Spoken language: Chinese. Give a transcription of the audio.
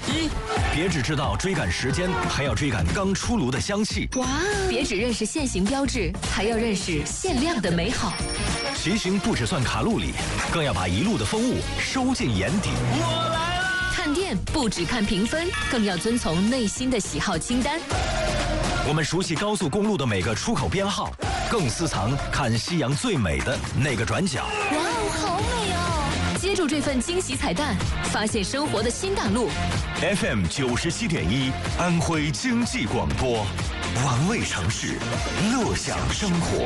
一，别只知道追赶时间，还要追赶刚出炉的香气。 哇！别只认识限行标志，还要认识限量的美好。 骑行不只算卡路里，更要把一路的风物收进眼底。 我来了！ 看店不只看评分，更要遵从内心的喜好清单。 我们熟悉高速公路的每个出口编号，更私藏看夕阳最美的那个转角。 哇哦，好美哦！接住这份惊喜彩蛋，发现生活的新大陆。 FM 97.1，安徽经济广播，玩味城市，乐享生活。